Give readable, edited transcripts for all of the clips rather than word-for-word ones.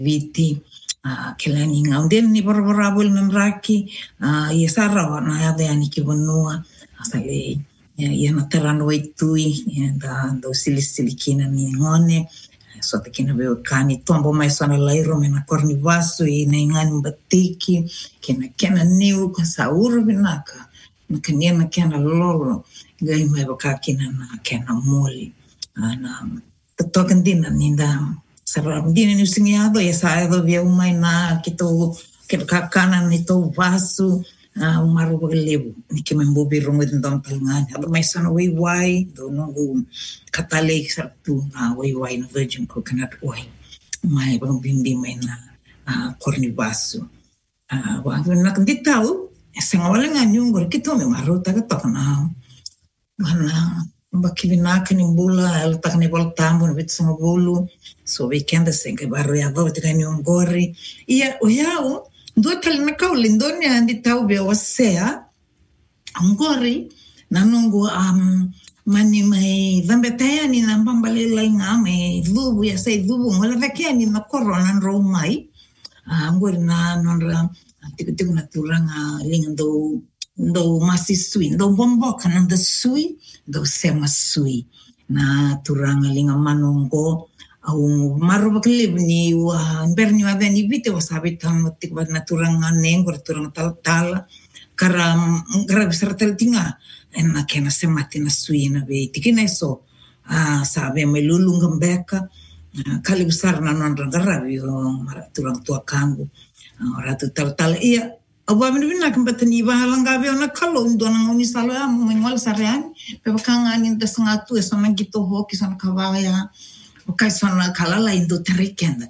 viti kelani ngauden ni borborabul memraki ia sarawa na ade ani kibonua asale ia na terano itui da do silikina ni ngone so te kina veo kani tombo mai sona lairo me na korni vasu i na ingani batiki kena niu ka sauru binaka na kena lolo gai mai baka kina na kena moli na token dina ninda sarap dina ni singiado ya sa do via umai na kito kakana ni to vasu umaru baglebu ni ke membobi rongo dindom talnganya ado mai sana wai do nongu katale sartu na wai na virgin coconut oil mai bang bindi mai na korni vasu wa na kanditau sangawala nga nyungor kito me maru taga tokana mana bakibina kani bula el takni bol tambo no bit sama bulu so weekend senke baru ya do tikani ngori ia oyao dua kali na kau lindonia andi tau be wasea ngori nanungu mani mai vambetaya ni nambambale lainga mai dhubu ya sei dhubu ngola vekia ni na corona ro mai ngori na nonra tiku na turanga lingando do masi sui do bombo kana do sui do sema sui na turanga linga manongo au maru baklib ni wa berni wa beni vite wa sabitan motik ba na turanga nengor turanga tal karam grab sertel tinga na kena semati na sui na be tikina so sabe me lulu ngambeka kali besar na non rangarabi turang tua kangu ora tal ia awa menubina kembatan iba halanga be ona kalo ndona ngoni salo ya mengwal sarean pe bakanga ni desangatu esona gitu hoki sana kawaya okai sana kalala indo terikenda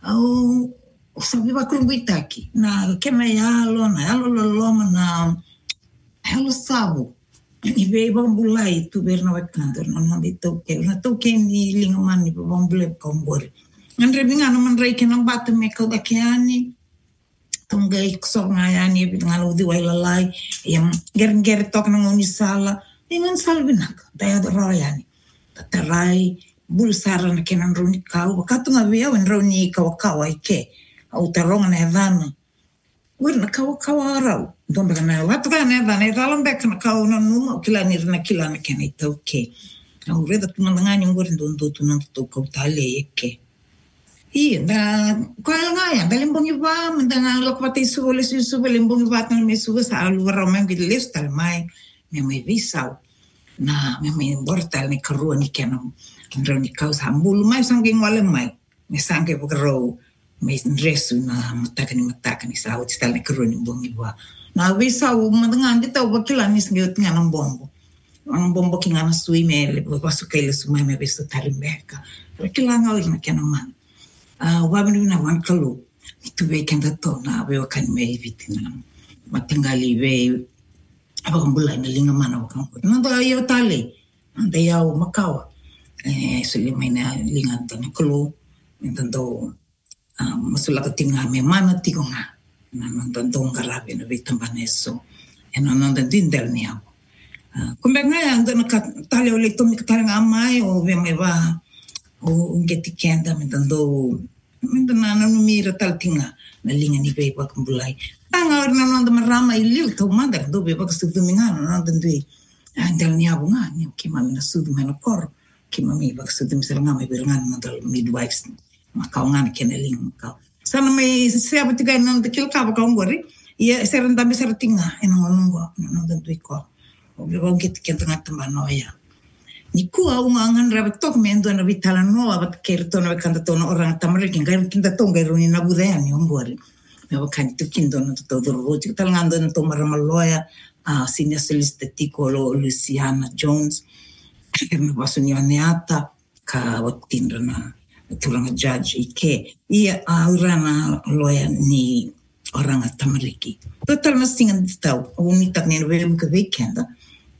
au sabi bakulubitaki na kema yalo na yalo loloma na halo sabu ibe bambulai tu berna wakanda na bito ke na to ke ni linga mani bambule kombori andre binga no man reike na batu me ko dakiani tungai ksonga yani binga udi wailalai yang ger tok na ngoni sala dengan salbinak daya royani tarai bulsara na kenan roni kau katunga via wen roni kawa ike au taronga na evana wirna kawa rau dombe na watu kana evana dalam bek na kau na numa kila na kena itoke au reda tumandangani ngori ndondo tunanto kau tale ike iya da kala ngaya dalimbongi ba mendanga lokpati subole limbongi ba tan me suga sa alu ramang giles tal mai me visau na me bortal ni karuan ni kenam kendro ni kau sambul mai sangking wale mai me sangke bukro me dresu na matakani sa hotel ni karuan ni bongi ba na visau mendanga ndita bakila ni singot ngana bombo kingana sui me basukele sumai me beso tarimbeka kila ngawil na kenam wabinu na wankalo itu be kenda to na be wakan me vitina matangali be abambula na linga mana wakan na do yo tale ande yao makawa sulimena linga tan kolo entendo masula katinga me mana tigonga na nando ngarabe no vitambaneso eno nando dindel niao kumbenga ando na tale ole to mi katanga mai o be me va o ngeti kenda mentando na mira tal tinga na linga ni be pak bulai tanga orna no marama ilil to mandar do be pak su dominga no ndui andal ni abunga ni kima na su mena kor kima mi pak su dum seranga me berangan no dal midwives makaungan keneling ka sana mai siapa tiga no de kil ka ba ngori ia seranda be sertinga eno ngomong no ndui ko o be ngeti kenta ngata manoya niku au ngangan rabetok mendo na vitala no abat kerto na kanda tono orang tamre kinga kinda tonga runi na budaya ni ombori me wakani tu kindo no to roji talangando no to maramaloya senior solicitor Ticolo Luciana Jones me basu ni aneata ka watindra na turanga judge ike ia aurana loya ni orang tamariki total mastingan tau unitak ni no ke weekend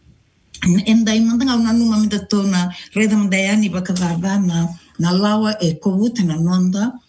endai mandanga una numa mitatona reda mandayani bakavava na lawa e kovuta na nonda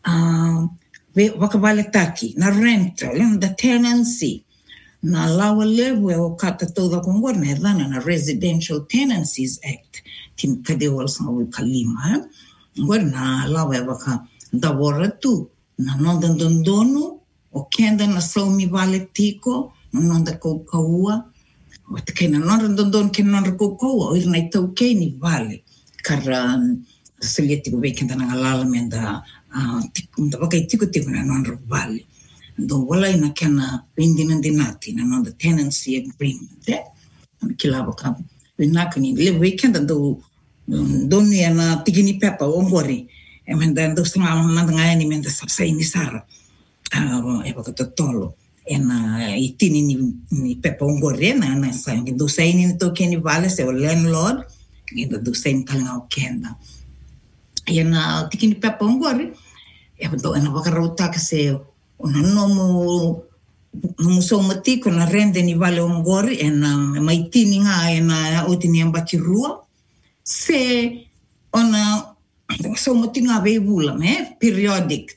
wakavale taki na rental the tenancy na lawa lewe o kata toda kongor na edana na Residential Tenancies Act tim kadewal sa kalima ngor na lawa baka dawara tu na nonda dondono o kenda na saumi vale tiko na nonda kaua o te kena nonda dondono ke nonda kaua o irna I tau kei ni vale kara salia tiko vei kenda na ngalala menda mda wakai tiko na nonda vale do wala ina kena windina dinati na nonda tenancy agreement kilava ka winaka ni le vei kenda do doni ana tigini pepa o ngori menda do sanga manda ngai ni menda sa ini sara e baka tolo ena itini ni pepa ngore na sa do sa ini to keni vale se o landlord e do sa ini kala o kenda ena tigini pepa ngore e do ena baka rauta ka se ona nomo so matiko na rende ni vale o ngore ena maitini nga ena otini ambaki rua se ona so motinga veivula periodic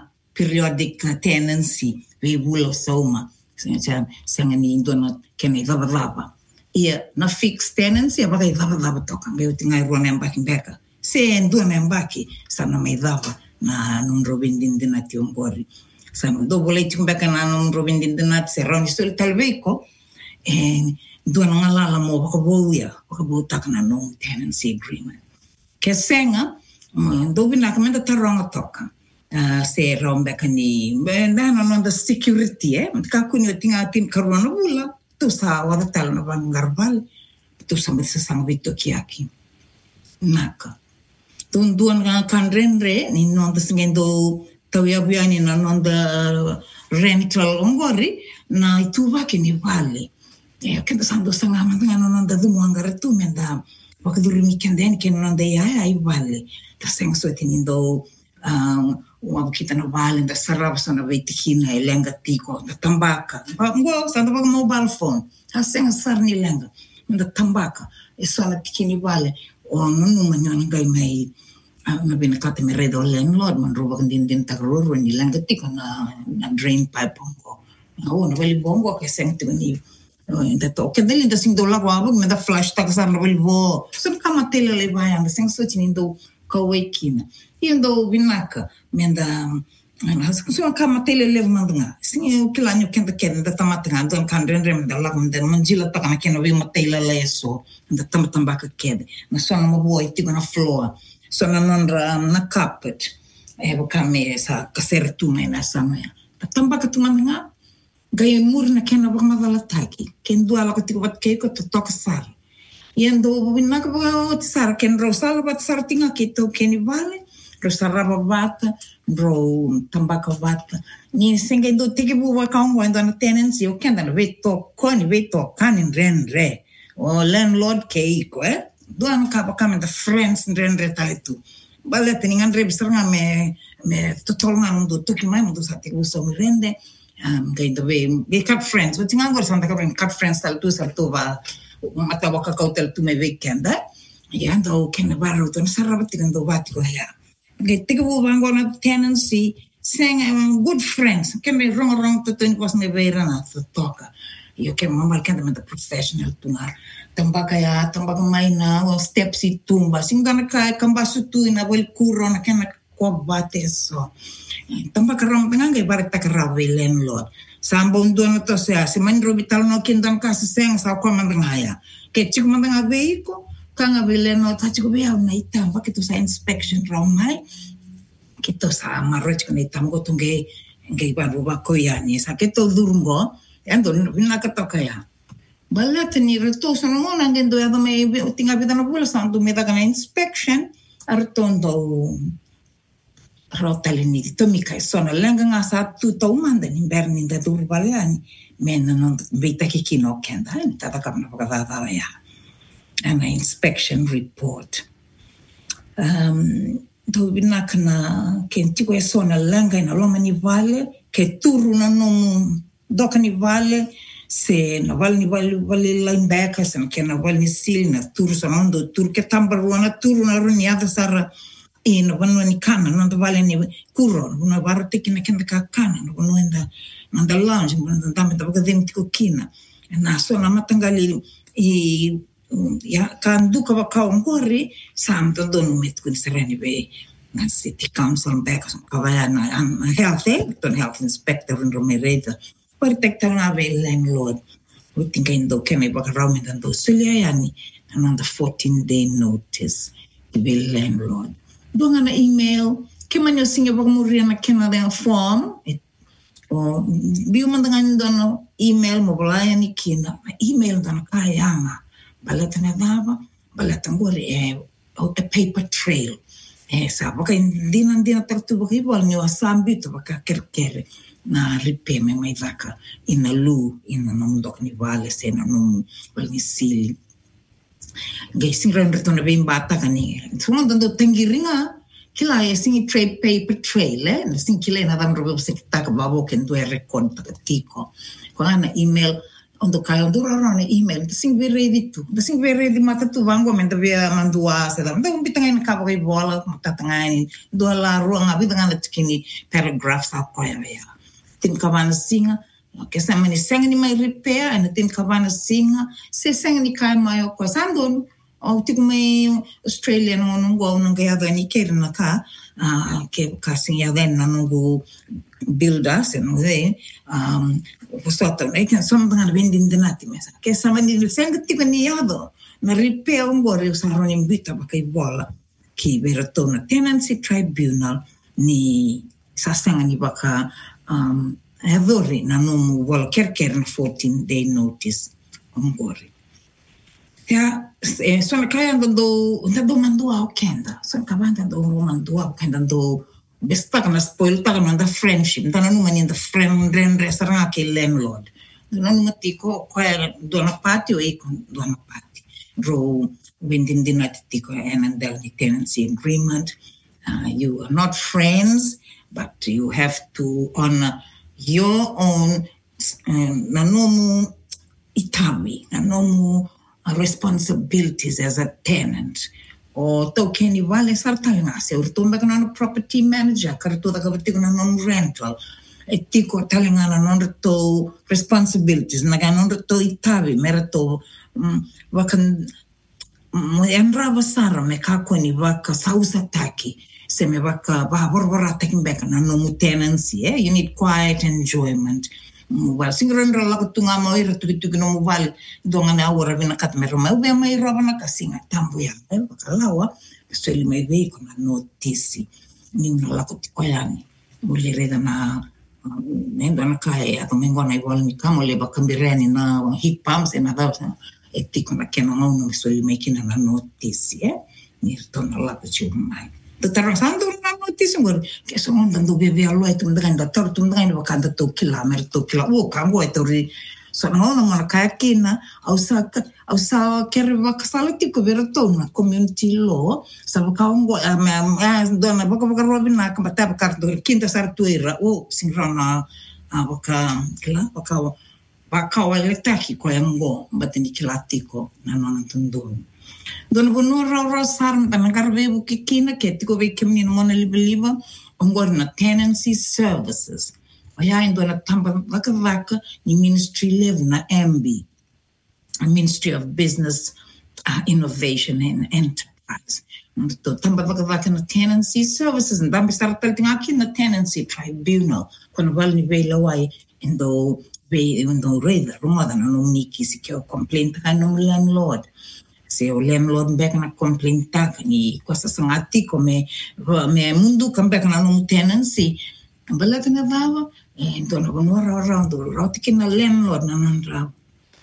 tenancy veivula soma sanga ni indona kene lava ia na fixed tenancy ava lava toka me utinga ruana embaki beka se ndona embaki sana mai lava na non robindin dinati ongori sana do volete beka na non robindin dinati se roni sul talveiko duana ngalala mo baka taka na non tenancy agreement ke senga do bina kamenda taronga toka se rombeka ni ndana non da security ka kunyo tinga tin karwana bula tu sa wala tal na bangarbal tu sa sang vito kiaki naka tun duan kan renre ni non da singendo tawia biani na non da rental ongori na ituva ke ni vale kenda sando sanga manga non da dumo angara tu menda wakaduru mikendeni ke non da ai vale ta seng so tinindo uma kita na vale da sarava sana veitikina e lenga tiko da tambaka ngo sando ba mobile phone ta seng sarni lenga da tambaka e sala tikini vale o nunu manyoni ngai mai na bina kate me redo landlord man roba din tagroro ni lenga tiko na drain pipe ngo na vali bongo ke seng tini da to ke dele da sing do la wa me da flash ta sa no vo sem kama tele le vai anda sing so tinindo kawekina indo vinaka menda ana so kama tele le mandanga sing o kilanyo kenda da tamatanga don kandren rem da la menda manjila ta kana kena vi matela le so da tamatamba ka kede na so na mo tigo na floor so na nondra na carpet e bo kame sa kaser tu me na samaya da tambaka tu mandanga gai murna kena bagamadala taki ken dua la ko tiko bat ke ko to toka sar yendo vinaka ba sar ken rosala bat sar tinga ke to ken vale rosara bata bro tambaka bata ni singe do tiki bu wa kaungo ndo na tenancy o ken na veto kanin renre o landlord ke iko dua na ka bakame the friends renre talitu bale teningan re bisarnga me totolnga ndo tuki mai ndo sa tiko so rende going to be cut friends but tinga ngor santa ka cut friends tal tu va mata boka kautel tu me weekend ya ndo ken baro to sarra batigando batiko ya ge tigo vango na tenancy saying good friends ken me wrong to think was me vera na to toka yo ken mama ken the professional tunga tambaka mai na o steps I tumba singana ka kambasu tu ina wel kuro na ken ko bate so tambaka ram penanga ibarat tak rawe landlord sambon dono to se man robital no kindan ka seng sa ko mandangaya ke chiku mandanga veiko kanga veleno tachiko bia na itamba ke to sa inspection round mai ke to sa marroch ko itam go tunge ngai baru ba ko ya ni sa ke to durungo ando vina ka to kaya balat ni reto sa no na ngendo ya me tinga vida no bula sa me da kana inspection artondo rotale ni to mika sono lenga nga sa tu to manda ni berni da dur baleani men non vita che kino kenda ni tata kapna pakata ya an inspection report do binakna kentiko sono lenga na loma ni vale che turu na no doka ni vale se na vale ni vale linebacker se na vale ni sil na turu sono do tur che tambarona turu na runiata sar no vano ni kana non vale ni kurro una barte che ne kenda kana no enda lounge no tambe da baka dentro kina na so na matangali ya kan duka ba ka ngori sam to don met kun sereni be na city council back kawaya na health health inspector in Romereda protector na landlord we think in do keme baka rawmen dan do Australia yani and the 14-day notice the landlord do nga na email kemanyo singe baka muria na Canada form o biu mandangan dono email mo bolaya ni kina email dono kayanga balata na dava balata ngore a paper trail sa baka dina tartu baka ibol ni wasambito baka kerkere na ripeme mai vaka ina lu ina nom dok ni vale se na nom wal ni sili gai singran retona bem bata kani sumo dando tengiringa kila ya singi trade paper trail na sing kila na dam robo se taka babo ken do record taka tiko ko ana email ondo kayo durara na email sing be ready tu sing be ready mata tu vango men via mandua se dam dam bitanga na kabo kai bola mata tangani do la ruang abi dengan tikini paragraphs apa ya tin kavana singa ke sa mani senga ni mai repair and tin kavana singa se senga ni kai mai ko sandon o tiku mai Australia no ngo no ga ya ni ke na ka ke ka singa den na no builder se no de sotto e che sono dengan vendin denati mesa che sa mani senga tiku ni yado na repair ngo re usaro ni bita ba kai bola ki beratona tenancy tribunal ni sa senga ni baka Evori na nomu wala kerker na 14-day notice ongori. Ya, sono kaya do mandua o kenda. Sono kabanda do mandua o kenda do besta kana spoil ta kana da friendship. Dana numa ni da friend restaurant ke landlord. Dana numa tiko kwa do na party o iko do na party. Ro windin dinati tiko enandel ni tenancy agreement. You are not friends, but you have to honor your own nanomu itami, nanomu responsibilities as a tenant. O to keni vale sartanga se urtumba kana property manager kartu da kabati kana non rental. Etiko talinga na non to responsibilities na non to itabi merato wakan mo enrava sara me kakoni waka sausa taki. Se me vaka borborata taking back na no tenancy you need quiet enjoyment wal singren la kutunga mo ira tu no vale donga na ora vina kat me roma be mai roba na kasinga tambuya bakalawa so ili mai ve kuna notice ni una la kutikoyani muli reda na nendo na kai ato mengo na igual ni kamo le bakambireni na heat pumps na dawsa etiko na kena no so ili mai kina na notice ni tona la kuchumai Terasando na notice ngor ke so ndando bebe alo ai tum ndanga tor tum ndanga bakanda to kilometer to kila o kango ai tori so no na kina au sa kere vakasalati ko verato na community law sa kaungo dona baka robin na kambata kardo kinta sartuira o singrana baka kila baka wale taki ko yango batini kilatiko na nona tundu Don vono ra sarn tan garve bu kikina ke tiko ve kemni no mona liba ongor na tenancy services aya indo na tamba vaka ni ministry level na MB Ministry of Business Innovation and Enterprise to tamba vaka na tenancy services and dambi sartal tinga ki na tenancy tribunal kon valni ve lawai indo reda rumada no niki sikyo complaint ka no landlord se o landlord back na complaint ni kosa sangati come me mundu come back na no tenancy balata na vawa dona bonora around rotiki na landlord na nandra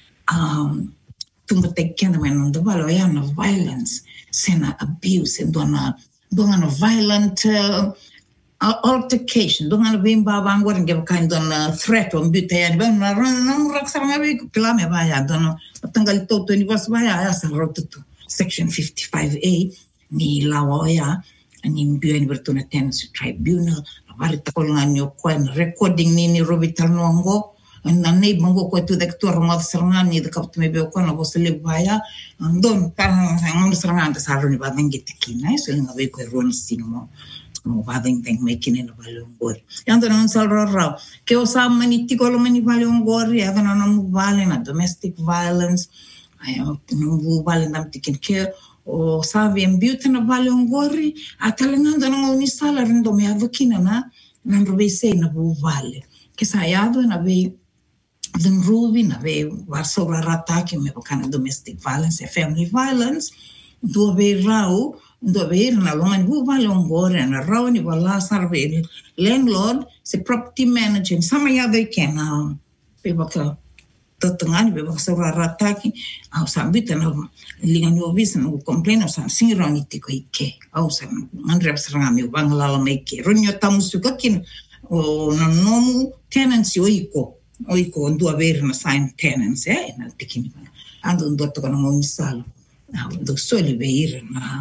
tumba tekena men on the valo ya na violence sena abuse dona no violent altercation dona bimba bangor nge kind on threat on butaya na raksanga be klame baya dona tangal toto ni was baya sa rotutu section 55A ni lawoya ni mbio ni bertuna tenancy tribunal bari takolngan yo kwen recording ni robital nongo na nei bongo ko tu dektor mo sarngan ni de kaptme be ko na bosle baya don tan ngam sarngan ta saruni ba ngit kina so ngabe ko ron sinmo mo vading teng making in valongor yando non salro ke o sa mani tikolo mani valongor ya no vale na domestic violence I no vale nam tikin care o sabe ambiuta na vale ongori atalanganda na ngoni sala rendo me avakina na rebe na bu vale ke sayado na ve den rubi na ve varsora rataki me bakana domestic violence e family violence do ve rau do ve na longa bu vale ongori na rau ni wala sarve landlord se property manager sama ya ve kena pe baka tatangani be baka sora rataki au sambita na linga no visa no complain sa singirani tiko ike au sa ngandre absranga mi bangala me ke ronyo tamusu kakin o na nomu tenancy oiko ndo avere na sign tenants na tikini ando ndo to kana mo misalo ndo soli beir na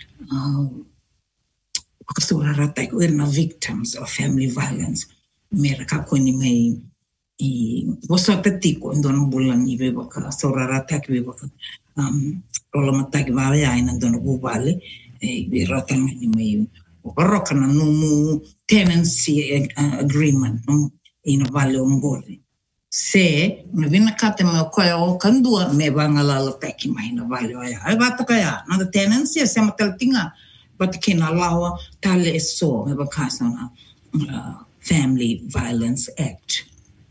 wakasura rata ko na victims of family violence mera ka koni mai i vosa petiko ndo no bulan i beba ka sura rata ki beba ka rola mataki vale ai ndo no buvale e rata ni mai roka na no tenancy agreement ina vale ongori se na vina kate me koe o kandua me bangalala peki mai na vale o ai bata kaya na tenancy se mataltinga but kina lawa tale so me bakasa na family violence act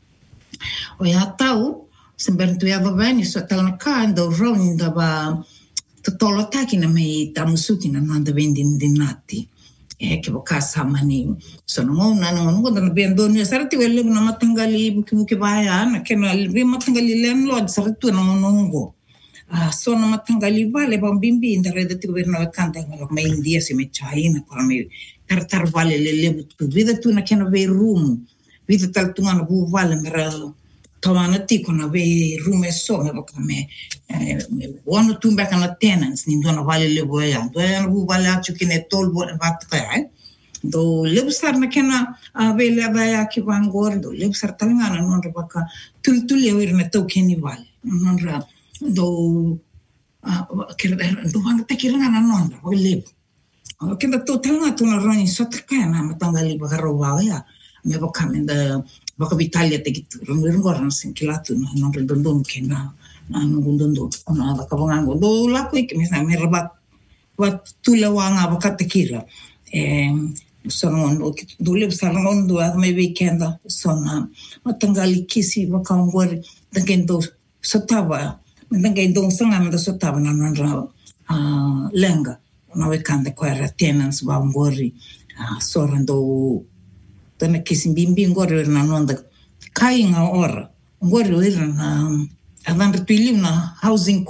o ya tau sembentu ya vavani so talna ka ndo roni da ba totolo taki na me tamusuki na nanda vendin dinati ke bakasa mani sono ngona no na bendo ni sarati wele na matangali buki baya na kena be matangali landlord saratu na nongo sono matangali vale bambimbi ndare de governo kanta ma india se me china para me tartar vale le butu vida tu na kena be room vida tal tu na bu vale mera tawana tiko na be room so me bakame one two back on tenants ni dona vale le boya do ya bu vale achu kine tolbo vat kai do lebsar na kena vele avaya ki vangor do lebsar talangana non baka tul le wir na to keni vale non ra do do hanga te kiranga na non o leb o kenda to talanga to na roni sot kana matangali baka rowa ya me bakame da baka vitalia te gitu ngor na sinkilatu na non redondon kena na ngundondo na baka bangango do la ko ikme na merbat wat tulawanga baka te kira sono do le salon do me weekenda sona matangali kisi baka ngor dangendo sotava dangendo sanga me sotava na nandra lenga na wekanda kwa tenants ba ngori sorando tana kisimbimbi ngori na nonda kainga ora ngori na avan tuili na housing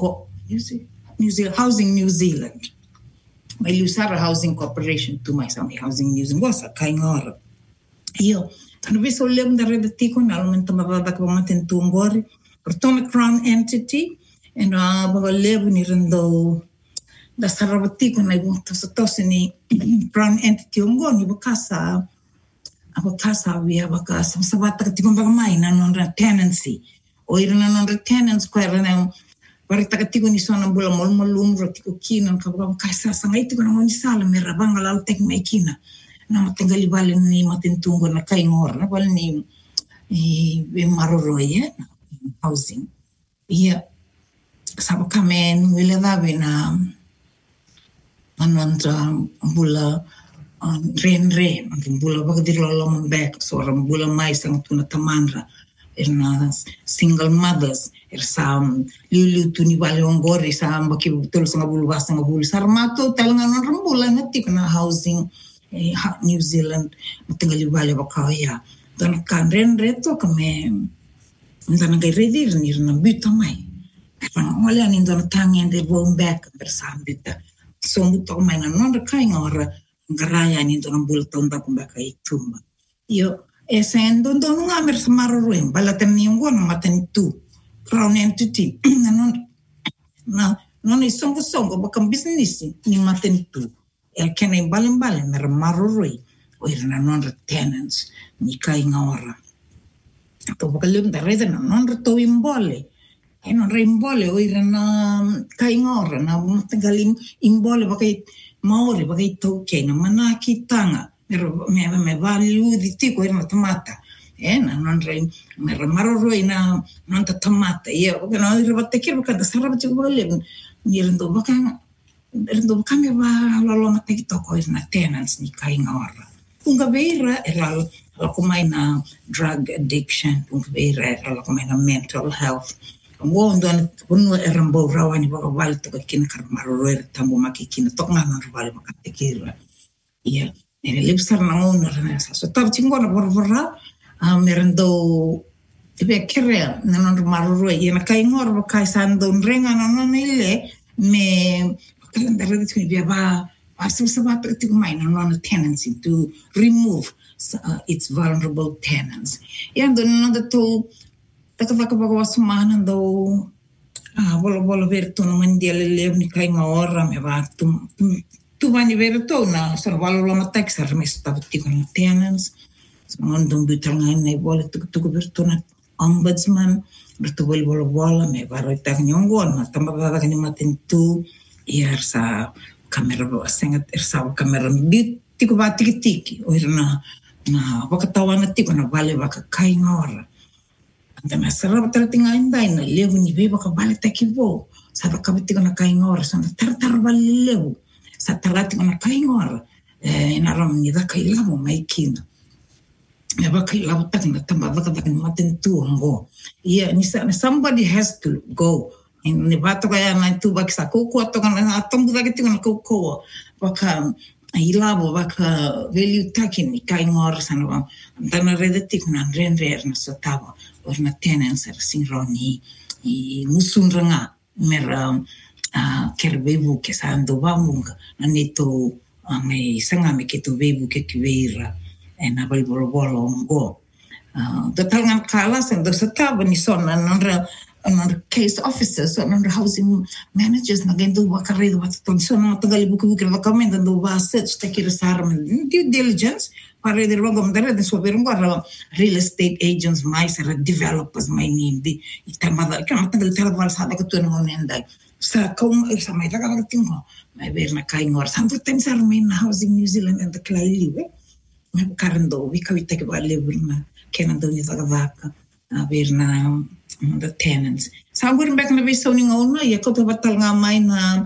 housing New Zealand mai usara housing corporation tu mai sami housing New Zealand wasa kainga ora io tana viso lem da redetiko na almento mababa kwa matentu ngori portona crown entity and baba lebu ni rendo da sarabatiko na iguta sotosini crown entity ngoni bakasa abakasa via bakasa sabata katiko bagamai na non tenancy o irana non tenants kwa irana barita katiko ni sona bula molum rotiko kina kababa kasa sangaiti kuna ngoni sala merabanga lau tek maikina na matengali vale ni matentungo na kaingor na vale ni be maroroye housing ia sabakame nuile vabe na anandra bula renre bula bagdir lolong back so bula mai sang tuna tamandra erna single mothers sam liu tuni vale ongori sam baki betul sang bulu basang bulu sarmato talangan rambula ngati kana housing New Zealand matengali vale bakaya dan kan renre to kame ndana ga redir ni na buta mai olha ni ndana tangen de bom back bersambita so muto mai na non kai ngora garaya ni ndana bulta unda kumbaka itumba io essendo non amer smaro ruim balaten ni ngona maten tu crown entity non è songo bakam business ni maten tu kena balen mer marurui o irna non tenants ni kai ngora to bakalum da reda non to imbole e non reimbole o irna kai ngora na galim imbole bakai maori bakai to kena manaki tanga me value di tiko irna tomata na non mer marurui na non ta tomata io no irbatte kirba kada sarabti bole ni rendo bakanga Rendo kame ba lolo mataki toko na tenants ni kainga ora. Punga beira era lakumai na drug addiction, punga beira era lakumai na mental health. Ngo ndo kunu era mbo rawani baka wali toka kina karmaru era tambo makikina tok na wali makatekira. Iya, ere lipsar na ngona rana sa. So tab tingona borvora merendo ibe kere na maru iya na kainga ora kai sando nrenga na ile me kalendar itu dia sebab itu main on a tendency to remove its vulnerable tenants. Yang do to taka baga semana do bolo ver tu no mandia le ni kai ngora me va tu vani ver to na sar valo lo tax ar me sta con tenants. Semon dum bitar ngai nei bolo tu ver tu na ombudsman bertu bolo me va ro tak nyongon na tamba baga ni matin tu sa kamera sengat sa kamera bit tiko ba tiki o na wakatawana tiko na vale waka kai ngora anda masara tratinga inda na levu ni be baka vale takivo sa baka tiko na kai ngora sa tar vale levu sa tarati na kai ngora na ram ni da kai lavo mai kina ya baka lavo tak na tamba baka maten tu ngo ni somebody has to go in the bato kaya na tu bak sa koko to kan atom da ke tinga koko baka ilabo baka value takin kai ngor sanwa dana rede tikuna ren na sotava or na tenants er sinroni I musun ranga mera kerbebu ke sando bamunga anito me sanga me ke to bebu ke kiveira na bolo ngo the tangan kala sen do sotava ni sona nonra on case officers on housing managers na gendo wakarido baton so na tagali buku recommend do ba search takir sarm due diligence para de rogo mdare de so verungo real estate agents mais developers mai nindi itamada kama tagali tagal sa ka tu no nenda sa kom sa mai tagal tingo mai ver na kai ngor santo tem sarmin housing New Zealand and the klaili we me karando we kawita ke ba leburna kenando ni tagavaka ver na the tenants. Sa gurin back na biso ni ngona ya ko batal nga mai na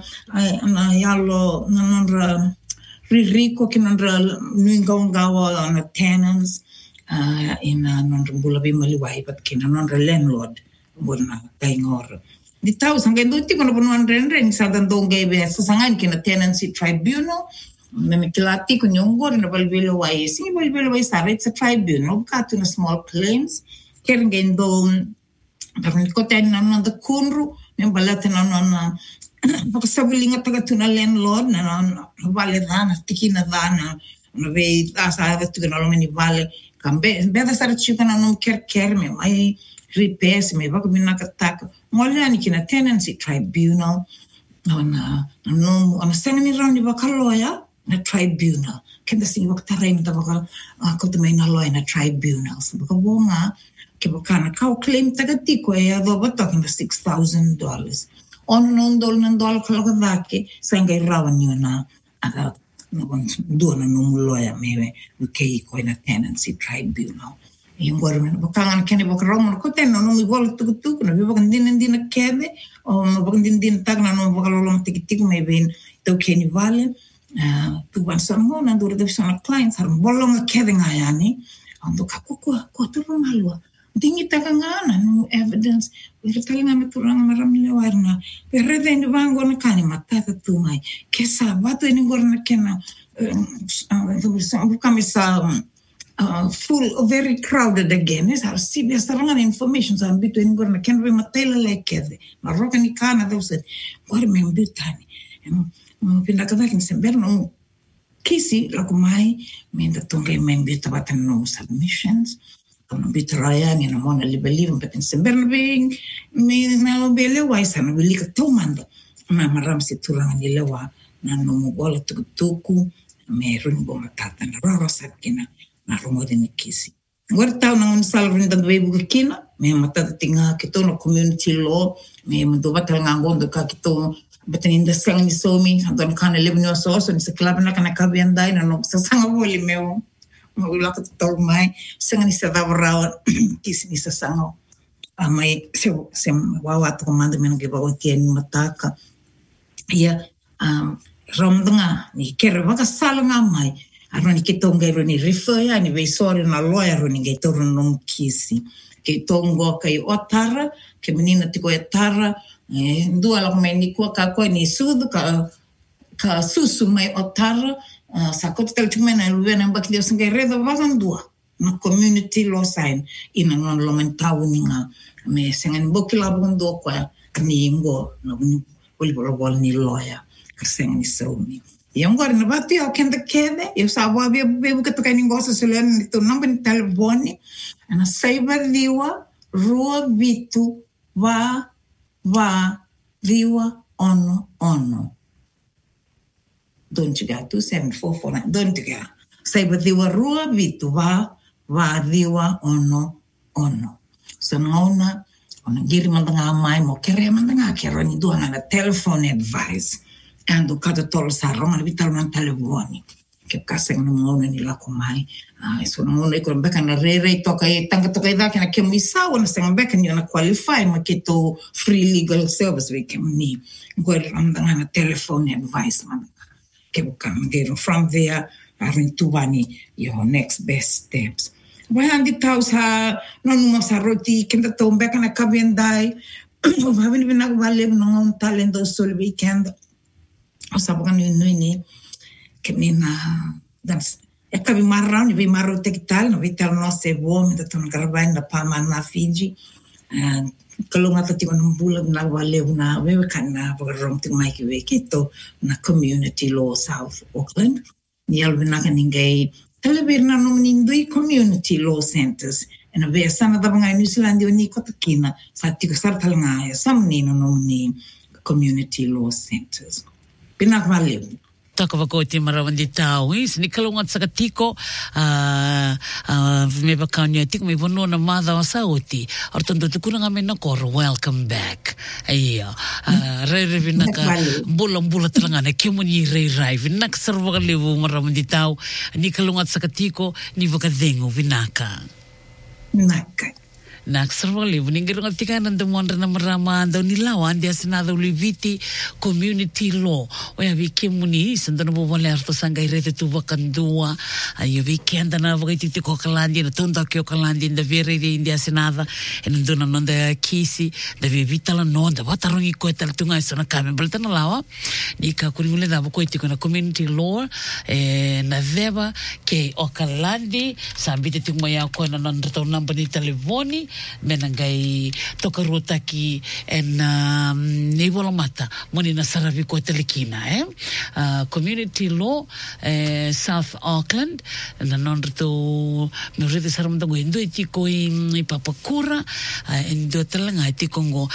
yalo nanonra ririko kinonra nuingawa na tenants in nonra bulabi maliwai but kinonra landlord burna kaingor. Di tao sangay duti ko na punuan ren sa dandong gebe sa sangan kina tenancy tribunal memikilati ko nyongor na balbilo wai si balbilo wai sa it's a tribunal kato na small claims kergendo Parang ko tayo na the kunru, may balatan na pagkasabuling at tagatuna landlord na vale dana, tiki na dana, na be asa ito na lang ni vale, kambe beda sa chicken na nung care me may repairs me bago binakatak, wala ni kina tenancy tribunal, na sangani round ni bakaloya na tribunal, kenda singi baktaray mo tabaka ako tumay na loya na tribunal, so baka bunga. Kibukana kau claim tagatiko ya doba talking the $6,000 on non dol kalau kadake sangay rawan yun na doon na numuloya maybe kay ko na tenancy tribunal yung government bakangan kani bakaraw ko ten no mibol tugutuk na bibakan din na kede o mabakan din tag na no bakalolong tikitik maybe to kani vale tuban sango na duro de sana clients har bolong kede ngayani ando kako ko turong halwa Dingi tagangana no evidence we talinga maturanga maramile warna pero then vango na kani matata tumai kesa bato ni gorna kena kamisa full very crowded again is our CBS tarangan information sa between gorna ken we matela lekede maroka ni kana dose war membutani pinakavakin semberno kisi lakumai menda tonga membuta batan no submissions bitraya ni namona libelive but in sember being me na bele waisa na bilika tomanda na maram situranga ni lewa na no mogola tuku me rungo matata na rara sakina na rumo de nikisi werta na un salvin da webu kina me matata tinga kito no community law me mdo batanga ngondo ka kito betin the sang ni somi andon kana lebno so ni se club na kana kabiandai na no sa sanga boli meu Magulak at tormay, sangan isa dawarao, kisi ni sa sangaw. May wawato komando may nagibawag tiyan mataka. Iya, ramdanga ni kere waka salanga mai aroni ke tonga roni refer ni ve sore na lawyer roni ke toru no kisi ke tongo kai otara ke menina tiko etara ndua la komeni ko ka ko ni sudu ka susu mai otara sa ko tel tumena luena bakilio singa redo vagandua na community law sign ina non lo mentawninga me sengen bokila bundo kwa ni ngo na bol ni lawyer kaseng ni somi yang agora na bati ao kenda kede eu sabo abia bebu que tokai ningosa sulen ni tu number ni telefone ana saiba liwa rua vitu va liwa ono don't you got 27449 don't you got saiba liwa rua vitu va liwa ono so naona ona giri mandanga mai mo kere mandanga kero ni duanga na telephone advice ando kada tolo sarong na vital man telefoni ke kaseng no ngone ni la komai so ngone ko beka na rere toka tanga toka da kana ke misa ona senga beka ni na qualify ma ke to free legal service we ke ni ngor mandanga na telephone advice man ke bukam gero from there arin tubani your next best steps Wahandi taus ha nonu masaroti kenda tombe kana kabendai havini bina vale no talento sol weekend osabukan ni kenina dans ekabi marra ni vi marro tektal no vital no se bom da ton garbain da pama na Fiji kalau ngata ti kon bula na vale na we kana program ti mai ki kito na community law South Auckland ni alvina kaningai Telebirna nomnindui community law centers and a vesana da banga New Zealand ni kotakina sa tiko sartalanga samni no nomni community law centers pinak valeu Taka wakoti marawandi tau ni kalungat sa katiko me bakanya tiko me vono na madha wasauti ortondo tukuna ngamen na kor welcome back iya re vinaka bulan telangana kemuni re vinaka sarwa lewu marawandi tau ni kalungat sa katiko ni vakadengo vinaka naka Naksarwali, buningir ngatika nanda mwanda na marama anda unilawan dia senada uliviti community law. Oya wiki muni sanda na bubole arto sangai rete tu wakandua. Ayo wiki anda na wakiti tiko kalandi na tunda kio kalandi na vere di india senada. Enando na nanda kisi da vivita la nonda watarongi koe talatunga isona kame balta na lawa. Nika kuringule da wako itiko na community law na veba ke o kalandi sambite tiko maya koe na nanda tau namba ni telefoni menangai toka rotaki en nevola mata moni na saravi ko telekina community law South Auckland na nonrto me rede saram da goindo tiko i papakura endo telanga tiko ngo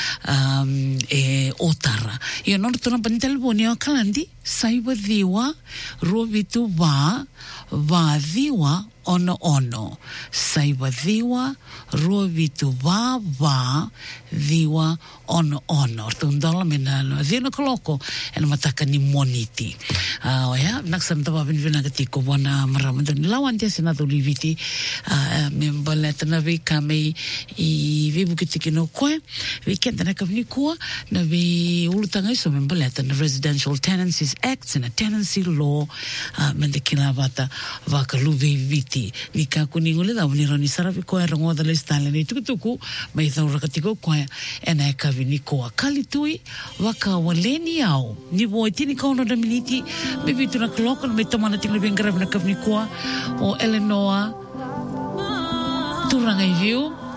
otara io nonrto na pantel boni o kalandi saiba diwa rovitu va diwa ono saiba diwa rovitu va diwa ono ortundala mena dina koloko en mataka ni moniti ya naksan taba vinvina katiko bona maramanda lawan dia senado liviti membaleta na vi kame I vi bukitiki no koe vi kenta na kavni koa na vi ulutanga iso membaleta na Residential Tenancies Acts and a Tenancy Law mendekila vata vaka luvi viti ni kakuni ngule da unironi saravi koe rango da lestale ni tukutuku mai thau rakatiko koe ena kavini koa kalitui waka waleni au ni voitini kono da miniti me vitu na kloka me tamana tingle bengra na kavni koa o Eleanor Turanga View